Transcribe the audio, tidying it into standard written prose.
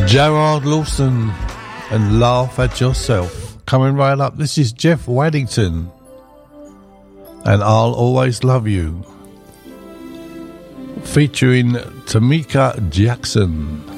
Gerard Lawson and Laugh at Yourself. Coming right up, this is Jeff Waddington and I'll Always Love You, featuring Tamika Jackson.